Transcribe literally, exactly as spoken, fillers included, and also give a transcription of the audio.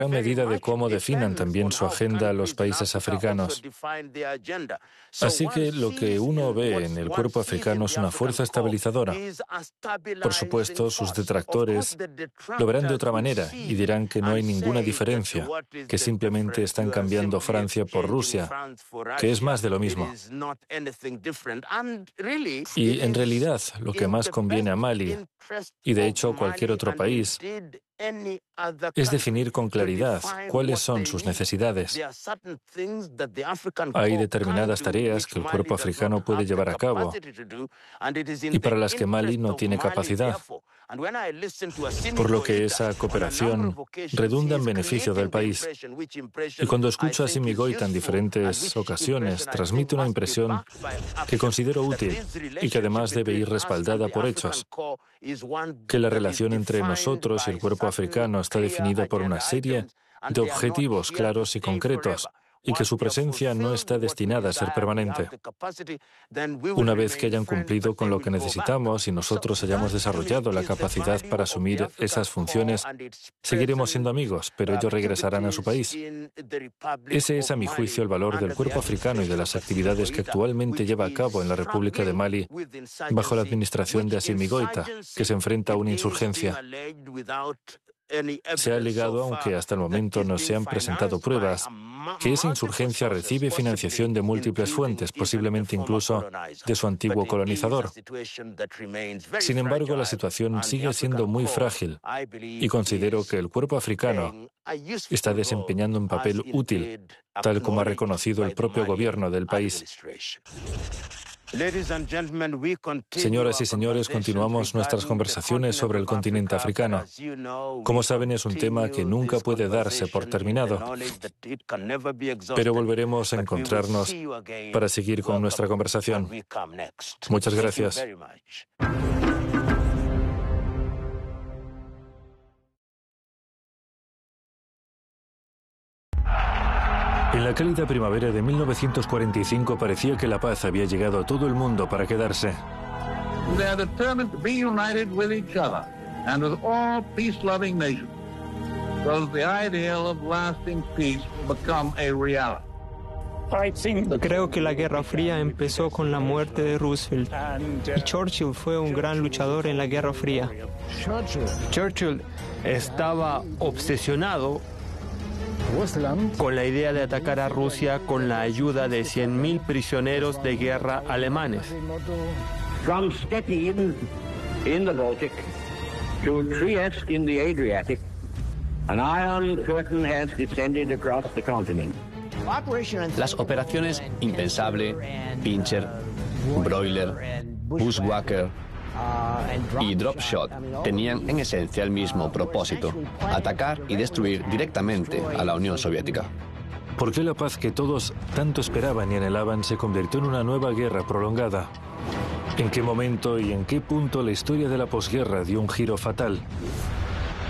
gran medida de cómo definan también su agenda los países africanos. Así que lo que uno ve en el cuerpo africano es una fuerza estabilizadora. Por supuesto, sus detractores lo verán de otra manera y dirán que no hay ninguna diferencia, que simplemente están cambiando Francia por Rusia, que es más de lo mismo. Y en realidad, lo que más conviene a Mali, y de hecho cualquier otro país, es definir con claridad cuáles son sus necesidades. Hay determinadas tareas que el cuerpo africano puede llevar a cabo y para las que Mali no tiene capacidad, por lo que esa cooperación redunda en beneficio del país. Y cuando escucho a Assimi Goïta en diferentes ocasiones, transmite una impresión que considero útil y que además debe ir respaldada por hechos, que la relación entre nosotros y el cuerpo africano está definida por una serie de objetivos claros y concretos, y que su presencia no está destinada a ser permanente. Una vez que hayan cumplido con lo que necesitamos y nosotros hayamos desarrollado la capacidad para asumir esas funciones, seguiremos siendo amigos, pero ellos regresarán a su país. Ese es, a mi juicio, el valor del cuerpo africano y de las actividades que actualmente lleva a cabo en la República de Mali bajo la administración de Assimi Goïta, que se enfrenta a una insurgencia. Se ha alegado, aunque hasta el momento no se han presentado pruebas, que esa insurgencia recibe financiación de múltiples fuentes, posiblemente incluso de su antiguo colonizador. Sin embargo, la situación sigue siendo muy frágil y considero que el cuerpo africano está desempeñando un papel útil, tal como ha reconocido el propio gobierno del país. Señoras y señores, continuamos nuestras conversaciones sobre el continente africano. Como saben, es un tema que nunca puede darse por terminado, pero volveremos a encontrarnos para seguir con nuestra conversación. Muchas gracias. En la cálida primavera de mil novecientos cuarenta y cinco parecía que la paz había llegado a todo el mundo para quedarse. They are determined to be united with each other and with all peace-loving nations, so that the ideal of lasting peace will become a reality. Creo que la Guerra Fría empezó con la muerte de Roosevelt y Churchill fue un gran luchador en la Guerra Fría. Churchill estaba obsesionado con la idea de atacar a Rusia con la ayuda de cien mil prisioneros de guerra alemanes. From Stettin in the Baltic to Trieste in the Adriatic, an iron curtain has descended across the continent. Las operaciones Impensable, Pincher, Broiler, Bushwhacker y Drop Shot tenían en esencia el mismo propósito: atacar y destruir directamente a la Unión Soviética. ¿Por qué la paz que todos tanto esperaban y anhelaban se convirtió en una nueva guerra prolongada? ¿En qué momento y en qué punto la historia de la posguerra dio un giro fatal?